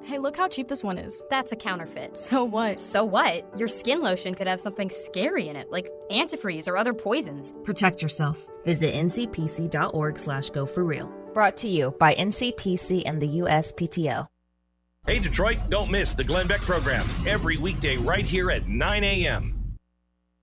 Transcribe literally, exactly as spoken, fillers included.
Hey, look how cheap this one is. That's a counterfeit. So what? So what? Your skin lotion could have something scary in it, like antifreeze or other poisons. Protect yourself. Visit ncpc.org slash go for real. Brought to you by N C P C and the U S P T O. Hey, Detroit, don't miss the Glenn Beck program every weekday right here at nine a.m.